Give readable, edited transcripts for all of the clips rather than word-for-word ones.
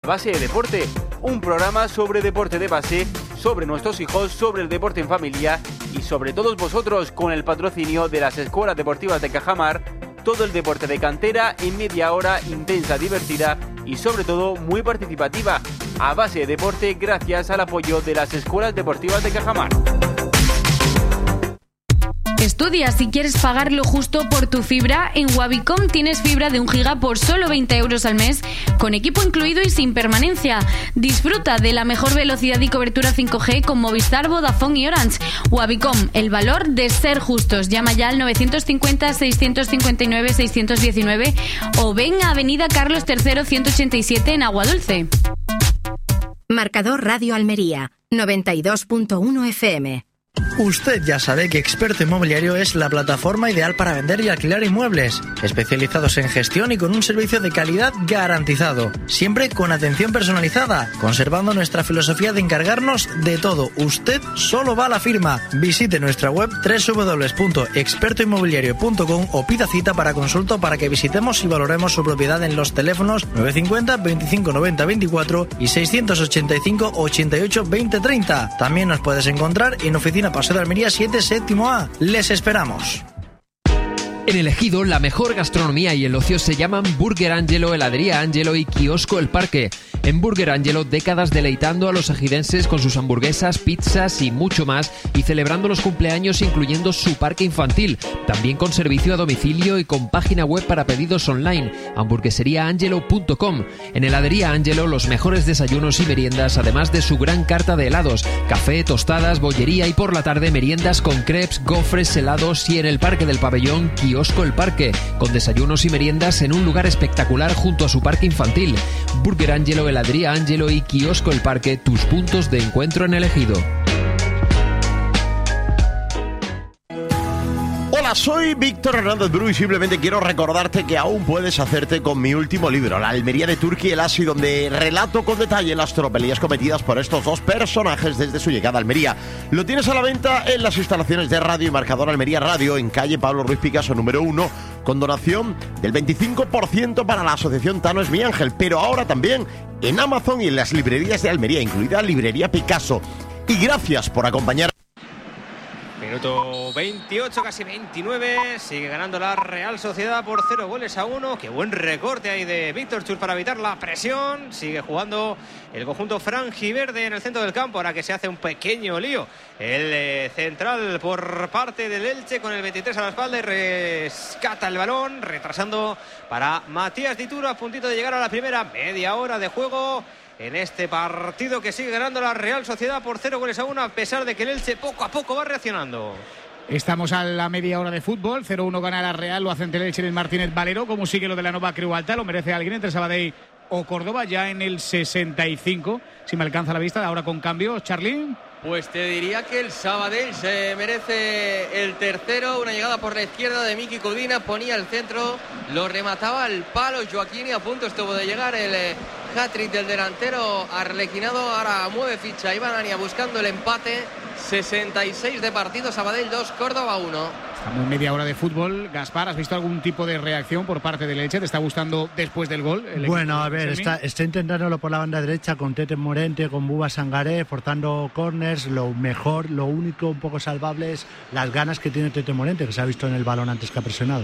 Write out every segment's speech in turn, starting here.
Base de Deporte, un programa sobre deporte de base, sobre nuestros hijos, sobre el deporte en familia y sobre todos vosotros, con el patrocinio de las escuelas deportivas de Cajamar. Todo el deporte de cantera en media hora intensa, divertida y sobre todo muy participativa. A Base de Deporte, gracias al apoyo de las escuelas deportivas de Cajamar. Estudia si quieres pagar lo justo por tu fibra. En Wavicom tienes fibra de 1 giga por solo 20 euros al mes, con equipo incluido y sin permanencia. Disfruta de la mejor velocidad y cobertura 5G con Movistar, Vodafone y Orange. Wavicom, el valor de ser justos. Llama ya al 950-659-619 o ven a Avenida Carlos III 187 en Aguadulce. Marcador Radio Almería, 92.1 FM. Usted ya sabe que Experto Inmobiliario es la plataforma ideal para vender y alquilar inmuebles, especializados en gestión y con un servicio de calidad garantizado, siempre con atención personalizada, conservando nuestra filosofía de encargarnos de todo. Usted solo va a la firma. Visite nuestra web www.expertoinmobiliario.com o pida cita para consulta para que visitemos y valoremos su propiedad en los teléfonos 950 25 90 24 y 685 88 20 30. También nos puedes encontrar en oficina Paseo de Almería 7, 7A. Les esperamos. En el Ejido, la mejor gastronomía y el ocio se llaman Burger Angelo, Heladería Angelo y Kiosco El Parque. En Burger Angelo, décadas deleitando a los ejidenses con sus hamburguesas, pizzas y mucho más, y celebrando los cumpleaños incluyendo su parque infantil, también con servicio a domicilio y con página web para pedidos online, hamburgueseriaangelo.com. En Heladería Angelo, los mejores desayunos y meriendas, además de su gran carta de helados, café, tostadas, bollería y por la tarde meriendas con crepes, gofres, helados, y en el Parque del Pabellón, Kiosco El Parque, con desayunos y meriendas en un lugar espectacular junto a su parque infantil. Burger Angelo, Heladería Angelo y Kiosco El Parque, tus puntos de encuentro en el Ejido. Hola, soy Víctor Hernández Bru y simplemente quiero recordarte que aún puedes hacerte con mi último libro, La Almería de Turki y el Asi, donde relato con detalle las tropelías cometidas por estos dos personajes desde su llegada a Almería. Lo tienes a la venta en las instalaciones de Radio y Marcador Almería Radio, en calle Pablo Ruiz Picasso número 1, con donación del 25% para la asociación Tano es mi ángel, pero ahora también en Amazon y en las librerías de Almería, incluida Librería Picasso. Y gracias por acompañar. Minuto 28, casi 29, sigue ganando la Real Sociedad por 0-1. Qué buen recorte ahí de Víctor Chus para evitar la presión. Sigue jugando el conjunto franjiverde en el centro del campo, ahora que se hace un pequeño lío. El central por parte del Elche con el 23 a la espalda y rescata el balón, retrasando para Matías Dituro, a puntito de llegar a la primera media hora de juego en este partido que sigue ganando la Real Sociedad por 0-1, a pesar de que el Elche poco a poco va reaccionando. Estamos a la media hora de fútbol. 0-1 gana la Real, lo hace ante el Elche en el Martínez Valero. Como sigue lo de la Nova Creu Alta, lo merece alguien entre Sabadell o Córdoba, ya en el 65, si me alcanza la vista. Ahora con cambio, Charly. Pues te diría que el Sabadell se merece el tercero. Una llegada por la izquierda de Miki Codina, ponía el centro, lo remataba al palo Joaquín y a punto estuvo de llegar el hat-trick del delantero arlequinado. Ahora mueve ficha Iván Ania buscando el empate. 66 de partido, Sabadell 2, Córdoba 1. Estamos en media hora de fútbol. Gaspar, ¿has visto algún tipo de reacción por parte del Elche? ¿Te está gustando después del gol? Bueno, a ver, está intentándolo por la banda derecha con Tete Morente, con Buba Sangaré, forzando corners. Lo único un poco salvable es las ganas que tiene Tete Morente, que se ha visto en el balón antes que ha presionado.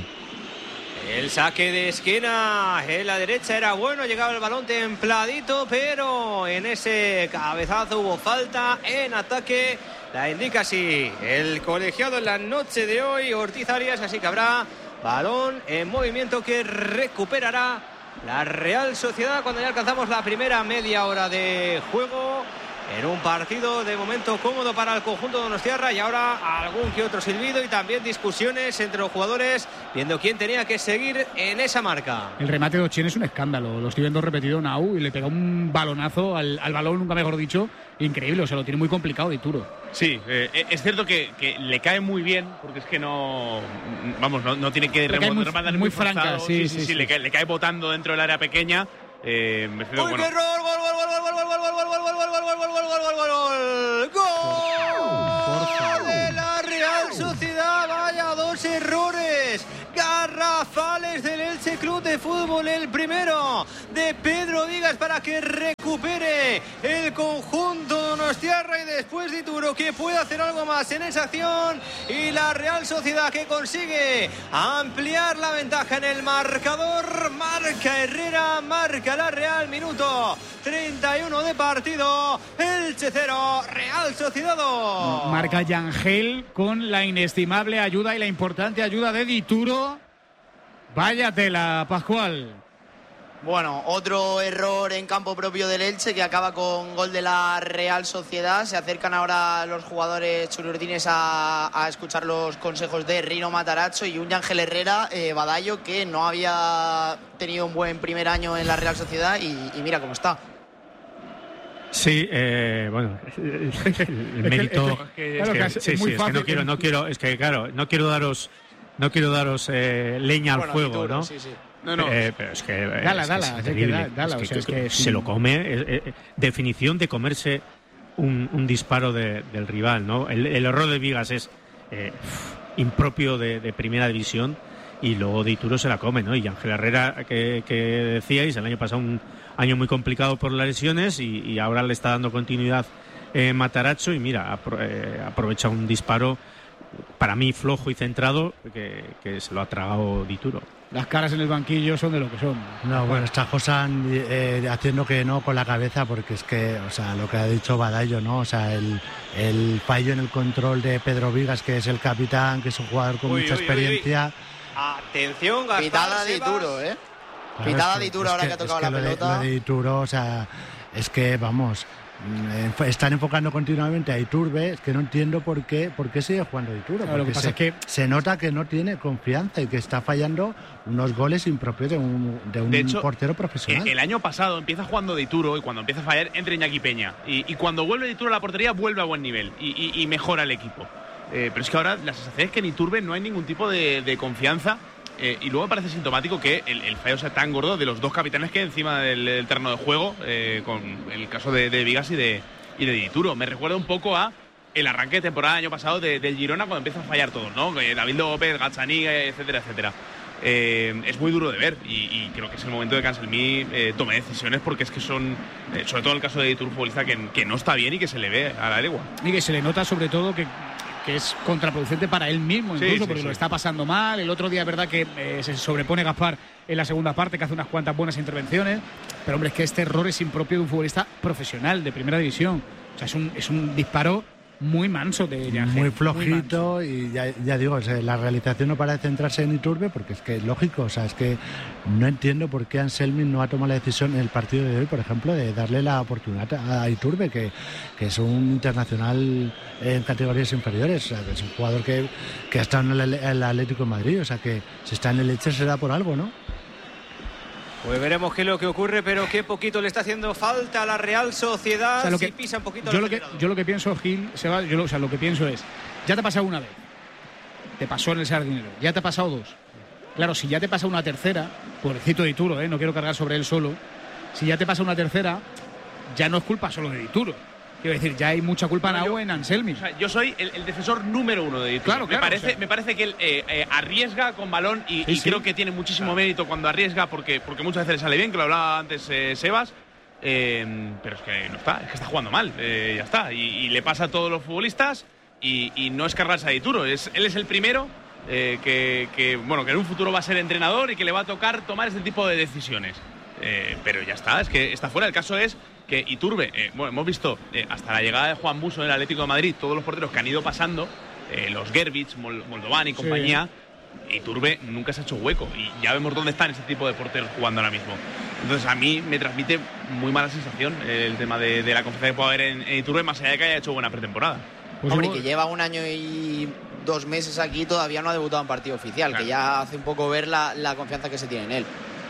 El saque de esquina en la derecha era bueno, llegaba el balón templadito, pero en ese cabezazo hubo falta en ataque. La indica así el colegiado en la noche de hoy, Ortiz Arias, así que habrá balón en movimiento que recuperará la Real Sociedad cuando ya alcanzamos la primera media hora de juego. En un partido de momento cómodo para el conjunto de Donostiarra, y ahora algún que otro silbido y también discusiones entre los jugadores viendo quién tenía que seguir en esa marca. El remate de Ochien es un escándalo, lo estoy viendo repetido en AU y le pega un balonazo al balón, nunca mejor dicho, increíble, o sea, lo tiene muy complicado de Dituro. Sí, es cierto que le cae muy bien, porque es que no tiene que rematar muy franca, sí, le cae botando dentro del área pequeña. ¡Uy, qué error! ¡Gol! De la Real Sociedad, vaya dos errores garrafales del Elche Club de de fútbol, el primero de Pedro Vigas para que recupere el conjunto donostiarra, y después de Dituro que puede hacer algo más en esa acción, y la Real Sociedad que consigue ampliar la ventaja en el marcador. Marca Herrera, marca la Real, minuto 31 de partido, Elche 0, Real Sociedad 2. Marca Yangel con la inestimable ayuda y la importante ayuda de Dituro. Vaya tela, Pascual. Bueno, otro error en campo propio del Elche que acaba con gol de la Real Sociedad. Se acercan ahora los jugadores chururdines a escuchar los consejos de Rino Matarazzo y un Ángel Herrera, Badallo, que no había tenido un buen primer año en la Real Sociedad y mira cómo está. Sí, bueno, el mérito no quiero daros leña al fuego, Dituro, ¿no? Sí. No. Pero es que se lo come, definición de comerse un disparo del rival, ¿no? El error de Vigas es impropio de primera división, y luego Dituro se la come, ¿no? Y Ángel Herrera, que decíais, el año pasado un año muy complicado por las lesiones, y ahora le está dando continuidad Matarazzo, y mira, aprovecha un disparo para mí flojo y centrado que se lo ha tragado Dituro. Las caras en el banquillo son de lo que son. No, bueno, está Josan haciendo que no con la cabeza, porque es que, o sea, lo que ha dicho Badallo, ¿no? O sea, el fallo en el control de Pedro Vigas, que es el capitán, que es un jugador con mucha experiencia. Atención, Gaspar. Pitada de Dituro, ¿eh? Claro, pitada de Dituro ahora que ha tocado la pelota. Lo de Dituro, o sea, es que, vamos, están enfocando continuamente a Iturbe. Es que no entiendo por qué sigue jugando Dituro. Claro, lo que pasa es que se nota que no tiene confianza y que está fallando unos goles impropios de un hecho, portero profesional. El año pasado empieza jugando Dituro, y cuando empieza a fallar entra Iñaki Peña, y cuando vuelve Dituro a la portería vuelve a buen nivel y mejora el equipo. Pero es que ahora la sensación es que en Iturbe no hay ningún tipo de confianza. Y luego me parece sintomático que el fallo sea tan gordo de los dos capitanes que encima del terreno de juego, con el caso de Vigas y de Dituro. Me recuerda un poco a el arranque de temporada del año pasado del Girona, cuando empiezan a fallar todos, ¿no? David López, Gazzaniga, etcétera, etcétera. Es muy duro de ver, y creo que es el momento de que Anselmi tome decisiones, porque es que son, sobre todo en el caso de Dituro, futbolista que no está bien y que se le ve a la legua. Y que se le nota sobre todo que es contraproducente para él mismo, incluso, porque lo está pasando mal. El otro día es verdad que se sobrepone Gaspar en la segunda parte, que hace unas cuantas buenas intervenciones, pero hombre, es que este error es impropio de un futbolista profesional de primera división. O sea, es un disparo muy manso de Yangel, muy flojito, y ya digo, o sea, la realización no parece centrarse en Iturbe, porque es que es lógico, o sea, es que no entiendo por qué Anselmi no ha tomado la decisión en el partido de hoy, por ejemplo, de darle la oportunidad a Iturbe, que es un internacional en categorías inferiores, o sea, que es un jugador que ha estado en el Atlético de Madrid, o sea, que si está en el Elche será por algo, ¿no? Pues veremos qué es lo que ocurre, pero qué poquito le está haciendo falta a la Real Sociedad. O sea, si pisa un poquito. Yo lo que pienso, Gil, lo que pienso es, ya te ha pasado una vez, te pasó en el Sardinero, ya te ha pasado dos. Claro, si ya te pasa una tercera, pobrecito de Dituro, no quiero cargar sobre él solo, si ya te pasa una tercera, ya no es culpa solo de Dituro. Quiero decir, ya hay mucha culpa en Anselmi. O sea, yo soy el defensor número uno de Dituro. Me parece que él arriesga con balón y creo que tiene muchísimo mérito cuando arriesga, porque muchas veces le sale bien, que lo hablaba antes Sebas. Pero es que no está, es que está jugando mal, ya está. Y le pasa a todos los futbolistas, y no es cargarse a Dituro. Él es el primero que en un futuro va a ser entrenador y que le va a tocar tomar este tipo de decisiones. Pero ya está, es que está fuera. El caso es que Iturbe, hemos visto hasta la llegada de Juan Buso en el Atlético de Madrid, todos los porteros que han ido pasando, los Gerbich, Moldovan y compañía, Iturbe nunca se ha hecho hueco, y ya vemos dónde están ese tipo de porteros jugando ahora mismo. Entonces a mí me transmite muy mala sensación el tema de la confianza que puede haber en Iturbe, más allá de que haya hecho buena pretemporada. Pues hombre, que lleva un año y 2 meses aquí, todavía no ha debutado en partido oficial, claro. Que ya hace un poco ver la confianza que se tiene en él.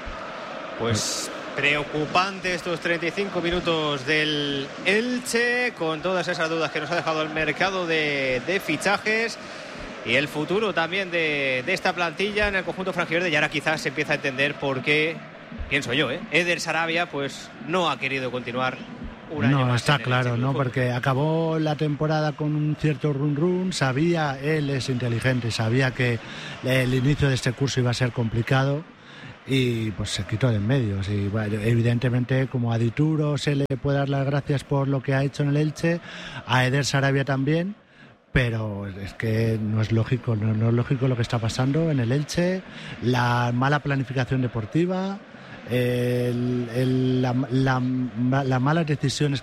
Pues preocupante estos 35 minutos del Elche, con todas esas dudas que nos ha dejado el mercado de fichajes y el futuro también de esta plantilla en el conjunto franjiverde. Y ahora quizás se empieza a entender por qué, pienso yo, Eder Sarabia pues no ha querido continuar un año más. No, está claro, ¿no? Porque acabó la temporada con un cierto run, sabía, él es inteligente, sabía que el inicio de este curso iba a ser complicado. y pues se quitó de en medio. Y, bueno, evidentemente, como a Dituro se le puede dar las gracias por lo que ha hecho en el Elche, a Eder Sarabia también, pero es que no es lógico lo que está pasando en el Elche, la mala planificación deportiva, las malas decisiones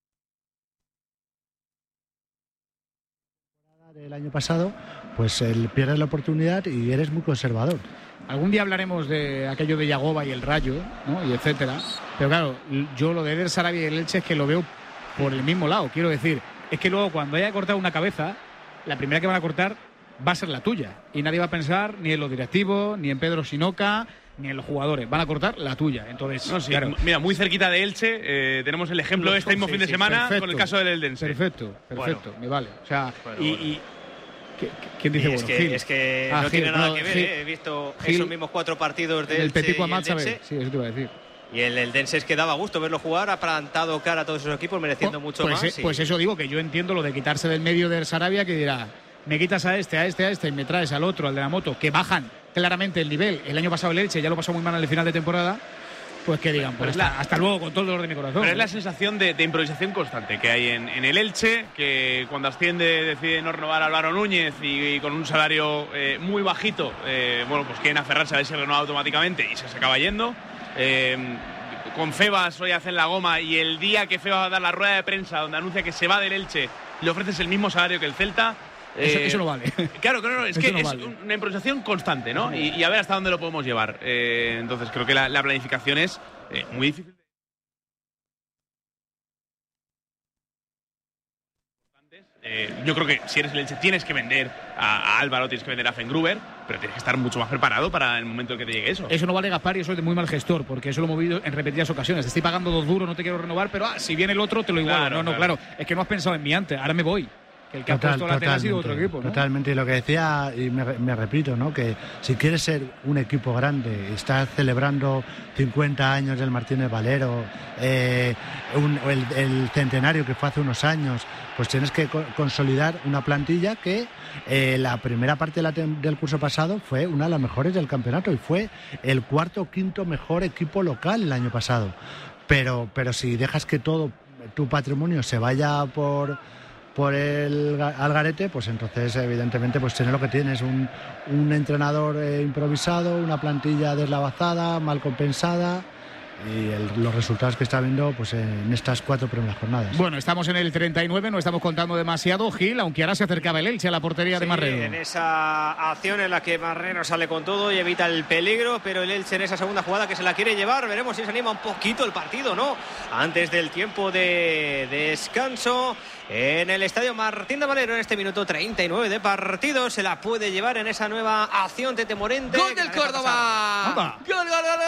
del año pasado, pues pierdes la oportunidad y eres muy conservador. Algún día hablaremos de aquello de Yagoba y el Rayo, ¿no? Y etcétera. Pero claro, yo lo de Eder Sarabia y el Elche es que lo veo por el mismo lado. Quiero decir, es que luego cuando haya cortado una cabeza, la primera que van a cortar va a ser la tuya. Y nadie va a pensar ni en los directivos, ni en Pedro Sinoca, ni en los jugadores. Van a cortar la tuya. Entonces, no, sí, claro. Mira, muy cerquita de Elche, tenemos el ejemplo de este mismo fin de semana con el caso del Eldense. Perfecto, bueno, me vale. O sea, bueno. ¿Quién dice bueno? Es que no Gil, tiene nada que ver, Gil, He visto Gil, esos mismos 4 partidos del el Petit Elche y el Dense. Dense. Sí, eso te iba a decir. Y el Eldense es que daba gusto verlo jugar, ha plantado cara a todos esos equipos, mereciendo mucho más. Pues eso digo, que yo entiendo lo de quitarse del medio de Sarabia, que dirá, me quitas a este y me traes al otro, al de la moto, que bajan claramente el nivel. El año pasado el Elche ya lo pasó muy mal en el final de temporada. Pues que digan, pues hasta luego, con todo el dolor de mi corazón. Pero es la sensación de improvisación constante que hay en el Elche, que cuando asciende decide no renovar a Álvaro Núñez y con un salario muy bajito, bueno, pues quieren aferrarse a ver si renueva automáticamente y se acaba yendo. Con Febas hoy hacen la goma y el día que Febas va a dar la rueda de prensa donde anuncia que se va del Elche, le ofreces el mismo salario que el Celta. Eso no vale. Claro, es que es vale. una improvisación constante, ¿no? Y a ver hasta dónde lo podemos llevar. Entonces creo que la planificación es muy difícil. Yo creo que si eres el Elche tienes que vender a Álvaro, tienes que vender a Fengruber, pero tienes que estar mucho más preparado para el momento en que te llegue eso. Eso no vale, Gaspar, y eso es de muy mal gestor, porque eso lo hemos visto en repetidas ocasiones. Te estoy pagando 2 duros, no te quiero renovar, pero si viene el otro te lo igualo. Claro. Es que no has pensado en mí antes, ahora me voy. Que el que ha puesto la tela ha sido otro equipo, ¿no? Totalmente, y lo que decía, y me repito, ¿no? Que si quieres ser un equipo grande, estás celebrando 50 años del Martínez Valero, el centenario que fue hace unos años, pues tienes que consolidar una plantilla que la primera parte del curso pasado fue una de las mejores del campeonato y fue el 4º o 5º mejor equipo local el año pasado. Pero si dejas que todo tu patrimonio se vaya por el algarete, pues entonces evidentemente pues tienes lo que tienes, un entrenador improvisado, una plantilla deslavazada, mal compensada y los resultados que está viendo pues en estas 4 primeras jornadas. Bueno, estamos en el 39, no estamos contando demasiado, Gil, aunque ahora se acercaba el Elche a la portería de Marrero. En esa acción en la que Marrero sale con todo y evita el peligro, pero el Elche en esa segunda jugada que se la quiere llevar, veremos si se anima un poquito el partido, ¿no? Antes del tiempo de descanso en el estadio Martín de Valero, en este minuto 39 de partido, se la puede llevar en esa nueva acción Tete Morente. ¡Gol del Córdoba! ¡Gol!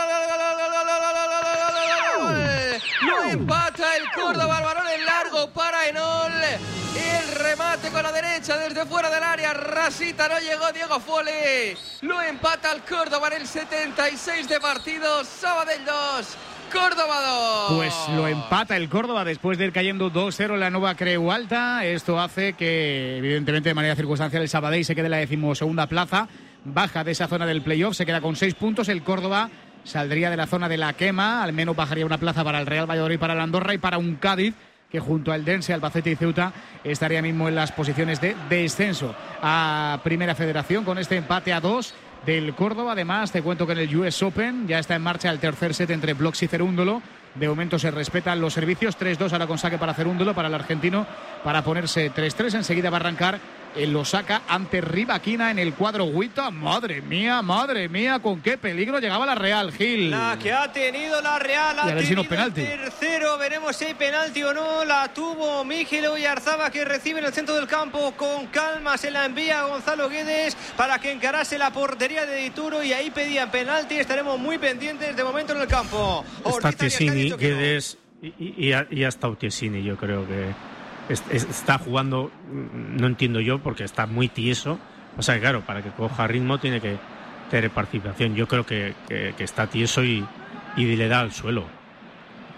Lo empata el Córdoba, el balón en largo para Enol. El remate con la derecha desde fuera del área, rasita, no llegó Diego Fole. Lo empata el Córdoba en el 76 de partido. Sabadell 2, Córdoba 2. Pues lo empata el Córdoba después de ir cayendo 2-0 en la Nova Creu Alta. Esto hace que, evidentemente, de manera circunstancial, el Sabadell se quede en la 12ª plaza. Baja de esa zona del playoff, se queda con 6 puntos. El Córdoba saldría de la zona de la quema, al menos bajaría una plaza para el Real Valladolid, para el Andorra y para un Cádiz que junto al Dense, Albacete y Ceuta estaría mismo en las posiciones de descenso a Primera Federación con este empate a 2 del Córdoba. Además, te cuento que en el US Open ya está en marcha el tercer set entre Blox y Cerúndolo. De momento se respetan los servicios, 3-2 ahora con saque para Cerúndolo, para el argentino, para ponerse 3-3. Enseguida va a arrancar el Osaka ante Rivaquina en el cuadro Huita. Madre mía, con qué peligro llegaba la Real, Gil. La que ha tenido la Real, ha tenido el tercero, veremos si hay penalti o no. La tuvo Miguel Oyarzaba, que recibe en el centro del campo con calma, se la envía a Gonzalo Guedes para que encarase la portería de Dituro y ahí pedían penalti. Estaremos muy pendientes de momento en el campo. Está Tiesini, Guedes y hasta Tiesini, yo creo que está jugando, no entiendo yo, porque está muy tieso. O sea, claro, para que coja ritmo tiene que tener participación. Yo creo que está tieso y le da al suelo.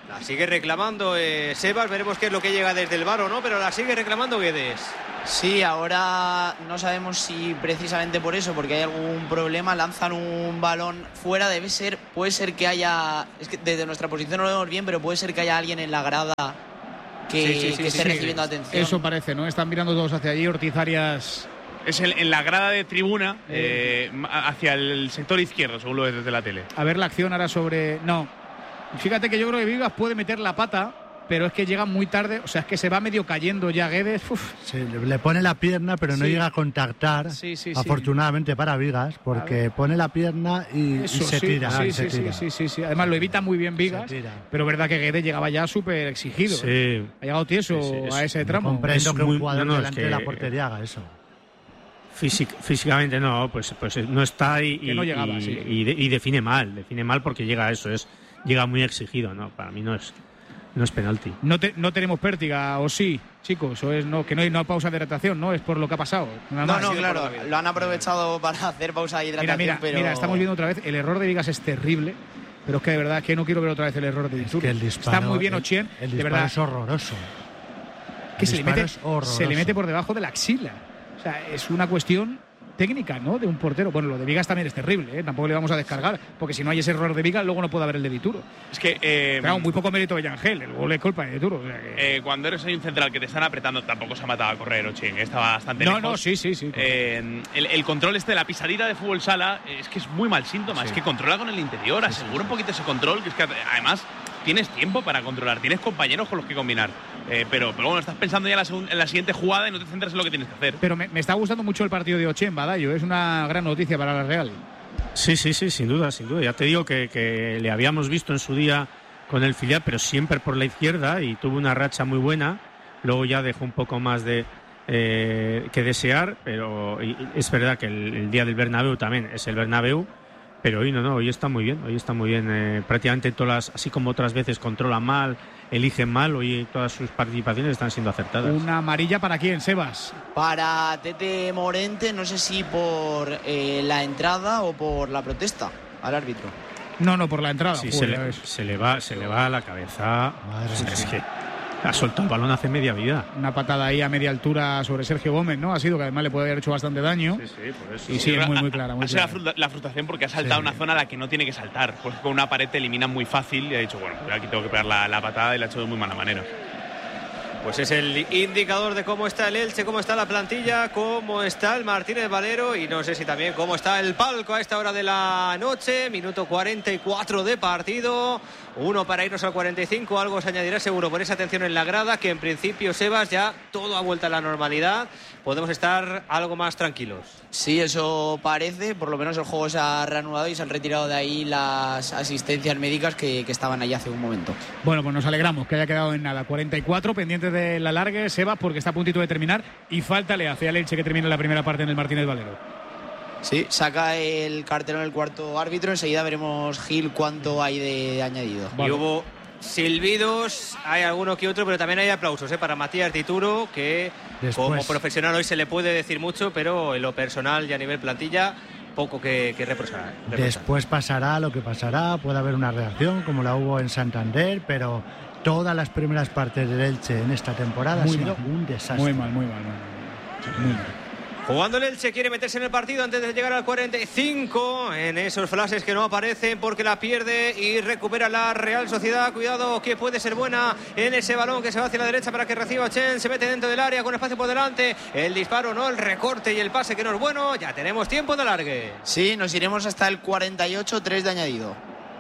La sigue reclamando Sebas, veremos qué es lo que llega desde el VAR o no, pero la sigue reclamando Guedes. Sí, ahora no sabemos si precisamente por eso, porque hay algún problema, lanzan un balón fuera, puede ser que haya, es que desde nuestra posición no lo vemos bien, pero puede ser que haya alguien en la grada que esté recibiendo atención. Eso parece, ¿no? Están mirando todos hacia allí, Ortiz Arias. Es en la grada de tribuna, hacia el sector izquierdo, según lo ves desde la tele. A ver la acción ahora sobre... No, fíjate que yo creo que Vigas puede meter la pata, pero es que llega muy tarde, o sea, es que se va medio cayendo ya Guedes. Sí, le pone la pierna, pero no llega a contactar, afortunadamente para Vigas, porque pone la pierna y se tira. Sí. Además lo evita muy bien Vigas, pero verdad que Guedes llegaba ya súper exigido. Sí. Ha llegado tieso a ese tramo. Comprendo que un jugador delante de la portería haga eso. Físicamente no, pues no está que no llegaba, y define mal porque llega a eso, llega muy exigido, ¿no? Para mí no es penalti. No tenemos pértiga, o sí, chicos, o es que no hay pausa de hidratación, ¿no? Es por lo que ha pasado. Claro, lo han aprovechado para hacer pausa de hidratación. Mira, estamos viendo otra vez, el error de Vigas es terrible, pero es que de verdad que no quiero ver otra vez el error de Dituro. Está muy bien Ochien, el de verdad. Es horroroso. Que se le mete por debajo de la axila. O sea, es una cuestión técnica, ¿no? De un portero. Bueno, lo de Vigas también es terrible, ¿eh? Tampoco le vamos a descargar, porque si no hay ese error de Vigas, luego no puede haber el de Dituro. Es que... claro, muy poco mérito de Yangel, el gol es culpa de Dituro. O sea que... cuando eres un central que te están apretando, tampoco se ha matado a correr, Ochien, estaba bastante lejos. No, sí. El control de la pisadita de fútbol sala, es que es muy mal síntoma, es que controla con el interior, asegura un poquito ese control, que es que además tienes tiempo para controlar, tienes compañeros con los que combinar. Pero bueno, estás pensando ya en la siguiente jugada y no te centras en lo que tienes que hacer. Pero me está gustando mucho el partido de Ochien, Badallo. Es una gran noticia para la Real. Sí, sin duda. Ya te digo que le habíamos visto en su día con el filial, pero siempre por la izquierda, y tuvo una racha muy buena. Luego ya dejó un poco más de que desear, pero es verdad que el día del Bernabéu también es el Bernabéu. Pero hoy está muy bien, prácticamente todas, así como otras veces controla mal, eligen mal, hoy todas sus participaciones están siendo acertadas. ¿Una amarilla para quién, Sebas? Para Tete Morente, no sé si por la entrada o por la protesta al árbitro. No, por la entrada. Sí, se le va a la cabeza. Es que ha soltado el balón hace media vida. Una patada ahí a media altura sobre Sergio Gómez, ¿no? Ha sido que además le puede haber hecho bastante daño. Sí, por eso. Y sí, es muy clara. Ha sido la frustración porque ha saltado una zona a la que no tiene que saltar. Pues con una pared te eliminan muy fácil y ha dicho, bueno, aquí tengo que pegar la patada y la ha hecho de muy mala manera. Pues es el indicador de cómo está el Elche, cómo está la plantilla, cómo está el Martínez Valero y no sé si también cómo está el palco a esta hora de la noche. Minuto 44 de partido, 1 para irnos al 45, algo se añadirá seguro por esa atención en la grada, que en principio, Sebas, ya todo ha vuelto a la normalidad, podemos estar algo más tranquilos. Sí, eso parece, por lo menos el juego se ha reanudado y se han retirado de ahí las asistencias médicas que estaban ahí hace un momento. Bueno, pues nos alegramos que haya quedado en nada, 44, pendientes de la largue, Sebas, porque está a puntito de terminar y falta le hace al Elche que termine la primera parte en el Martínez Valero. Sí, saca el cartelón el cuarto árbitro, enseguida veremos, Gil, cuánto hay de añadido. Y hubo silbidos, hay alguno que otro, pero también hay aplausos para Matías Dituro, que como profesional hoy se le puede decir mucho, pero en lo personal y a nivel plantilla poco que reprochar. Después pasará lo que pasará, puede haber una reacción como la hubo en Santander, pero todas las primeras partes del Elche en esta temporada ha sido un desastre. Muy mal. Jugando el Elche, quiere meterse en el partido antes de llegar al 45. En esos flashes que no aparecen porque la pierde y recupera la Real Sociedad. Cuidado que puede ser buena en ese balón que se va hacia la derecha para que reciba Chen. Se mete dentro del área con espacio por delante. El disparo no, el recorte y el pase que no es bueno. Ya tenemos tiempo de alargue. Sí, nos iremos hasta el 48, 3 de añadido.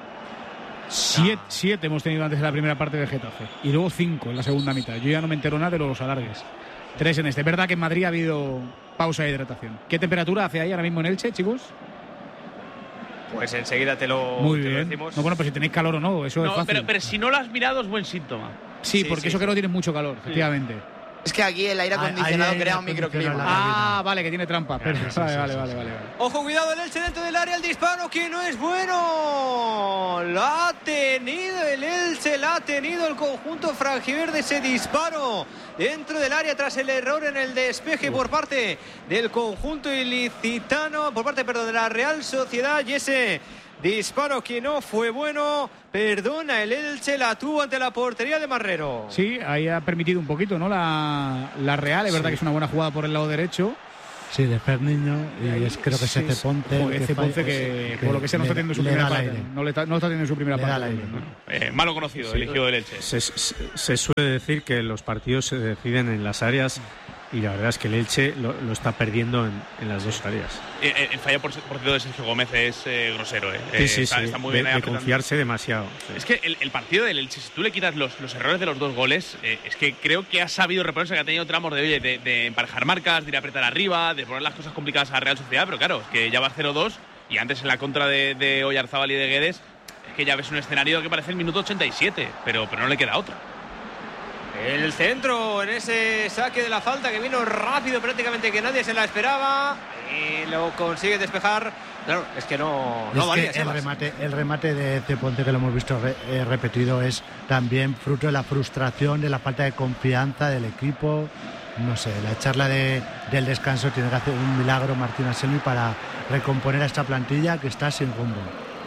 7 hemos tenido antes de la primera parte de Getafe y luego 5 en la segunda mitad. Yo ya no me entero nada de los alargues. 3 en este. Es verdad que en Madrid ha habido pausa de hidratación. ¿Qué temperatura hace ahí ahora mismo en Elche, chicos? Pues enseguida te lo decimos. No, bueno, pues si tenéis calor o no, eso es fácil. Pero si no lo has mirado es buen síntoma. Sí, porque eso que no tienes mucho calor, efectivamente. Es que aquí el aire acondicionado crea un microclima. Ah, vale, que tiene trampa. Vale. Ojo, cuidado el Elche dentro del área, el disparo que no es bueno. La ha tenido el Elche, la ha tenido el conjunto franjiverde, ese disparo dentro del área tras el error en el despeje por parte del conjunto ilicitano, por parte, de la Real Sociedad, y ese Disparo que no fue bueno. Perdona, el Elche la tuvo ante la portería de Marrero. Sí, ahí ha permitido un poquito, ¿no? La Real, es verdad que es una buena jugada por el lado derecho. Sí, de Ferniño, y creo que es Ece Ponce. Ece Ponce que por lo que sea no está teniendo su primera parte. No está teniendo su primera parte. Malo conocido, elegido del Elche. Se suele decir que los partidos se deciden en las áreas y la verdad es que el Elche lo está perdiendo en las dos áreas. El fallo por cierto de Sergio Gómez es grosero. Sí. Está muy bien de confiarse demasiado. Sí. Es que el partido del Elche, si tú le quitas los errores de los dos goles, es que creo que ha sabido reponerse, que ha tenido tramos de emparejar marcas, de ir a apretar arriba, de poner las cosas complicadas a la Real Sociedad, pero claro, es que ya va 0-2 y antes en la contra de Oyarzábal y de Guedes, es que ya ves un escenario que parece el minuto 87, pero no le queda otra. El centro en ese saque de la falta que vino rápido, prácticamente que nadie se la esperaba y lo consigue despejar. Claro, es que no valía. El remate de Ece Ponce, que lo hemos visto repetido, es también fruto de la frustración, de la falta de confianza del equipo. No sé, la charla del descanso tiene que hacer un milagro Martín Anselmi para recomponer a esta plantilla que está sin rumbo.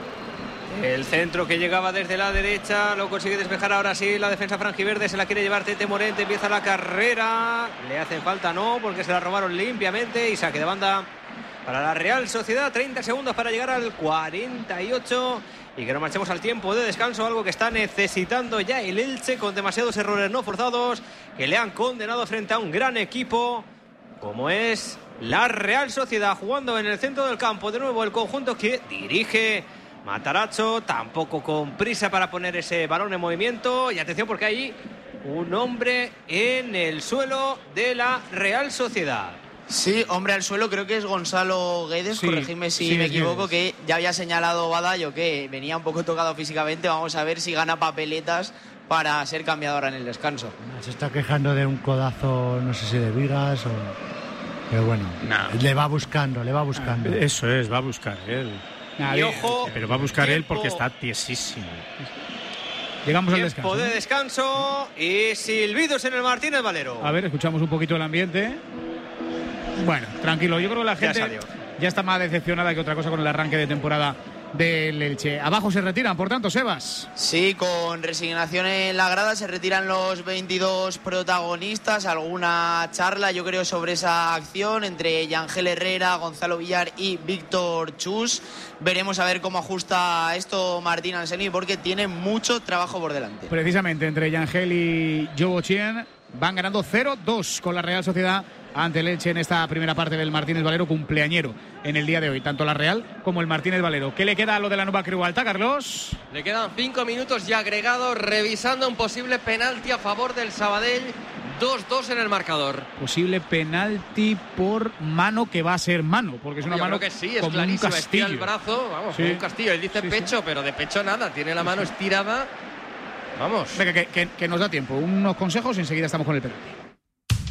El centro que llegaba desde la derecha lo consigue despejar ahora sí la defensa franjiverde, se la quiere llevar Tete Morente, empieza la carrera, le hacen falta no, porque se la robaron limpiamente y saque de banda para la Real Sociedad. 30 segundos para llegar al 48 y que no marchemos al tiempo de descanso, algo que está necesitando ya el Elche, con demasiados errores no forzados que le han condenado frente a un gran equipo como es la Real Sociedad, jugando en el centro del campo de nuevo el conjunto que dirige Matarazzo, tampoco con prisa para poner ese balón en movimiento. Y atención, porque hay un hombre en el suelo de la Real Sociedad. Sí, hombre al suelo, creo que es Gonzalo Guedes, corregidme si me equivoco, que ya había señalado Badallo que venía un poco tocado físicamente. Vamos a ver si gana papeletas para ser cambiado ahora en el descanso. Se está quejando de un codazo, no sé si de Vigas o... Pero bueno, le va buscando. Eso es, va a buscar él. Y ojo, pero va a buscar él porque está tiesísimo. Llegamos al descanso. Tiempo de descanso y silbidos en el Martínez Valero. A ver, escuchamos un poquito el ambiente. Bueno, tranquilo, yo creo que la gente ya está más decepcionada que otra cosa con el arranque de temporada del Elche. Abajo se retiran, por tanto, Sebas. Sí, con resignación en la grada se retiran los 22 protagonistas. Alguna charla, yo creo, sobre esa acción entre Yangel Herrera, Gonzalo Villar y Víctor Chus. Veremos a ver cómo ajusta esto Martín Anselmi, porque tiene mucho trabajo por delante. Precisamente entre Yangel y Joe Chien van ganando 0-2 con la Real Sociedad ante el Elche en esta primera parte del Martínez Valero, cumpleañero en el día de hoy, tanto la Real como el Martínez Valero. ¿Qué le queda a lo de la Nova Creu Alta, Carlos? Le quedan 5 minutos ya agregados, revisando un posible penalti a favor del Sabadell. 2-2 en el marcador. Posible penalti por mano, que va a ser mano, porque es una mano que sí, es como clarísimo, un castillo. Estira el brazo, vamos, como un castillo. Él dice pecho, pero de pecho nada, tiene la mano estirada. Vamos. Venga, que nos da tiempo. Unos consejos y enseguida estamos con el penalti.